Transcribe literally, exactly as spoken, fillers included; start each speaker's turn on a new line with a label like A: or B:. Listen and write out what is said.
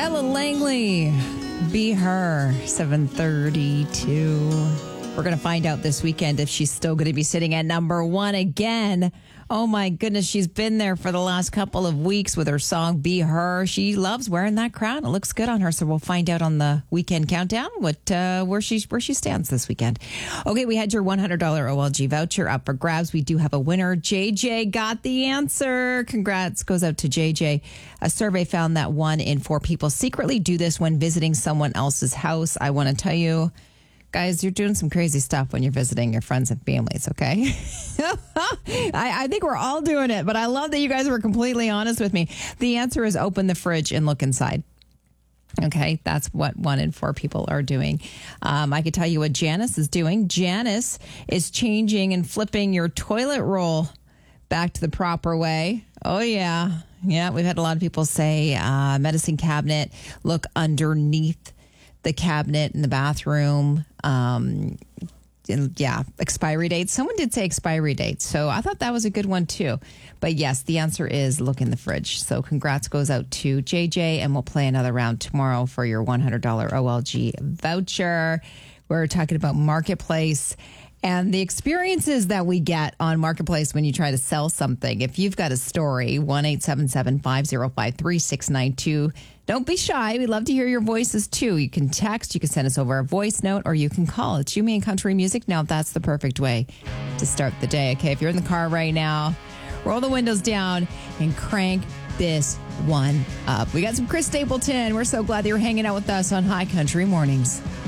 A: Ella Langley, Be Her, seven thirty-two. We're going to find out this weekend if she's still going to be sitting at number one again. Oh, my goodness. She's been there for the last couple of weeks with her song, Be Her. She loves wearing that crown. It looks good on her. So we'll find out on the weekend countdown what uh, where she where she stands this weekend. Okay, we had your one hundred dollars O L G voucher up for grabs. We do have a winner. J J got the answer. Congrats goes out to J J. A survey found that one in four people secretly do this when visiting someone else's house. I want to tell you, guys, you're doing some crazy stuff when you're visiting your friends and families, okay? I, I think we're all doing it, but I love that you guys were completely honest with me. The answer is open the fridge and look inside. Okay, that's what one in four people are doing. Um, I could tell you what Janice is doing. Janice is changing and flipping your toilet roll back to the proper way. Oh, yeah. Yeah, we've had a lot of people say uh, medicine cabinet, look underneath the cabinet in the bathroom. Um, and yeah, expiry dates. Someone did say expiry dates. So I thought that was a good one too. But yes, the answer is look in the fridge. So congrats goes out to J J, and we'll play another round tomorrow for your one hundred dollars O L G voucher. We're talking about Marketplace and the experiences that we get on Marketplace when you try to sell something. If you've got a story, one eight seven seven, five oh five, three six nine two. Don't be shy. We'd love to hear your voices, too. You can text, you can send us over a voice note, or you can call. It's You, Me, and Country Music. Now, that's the perfect way to start the day. Okay, if you're in the car right now, roll the windows down and crank this one up. We got some Chris Stapleton. We're so glad that you're hanging out with us on High Country Mornings.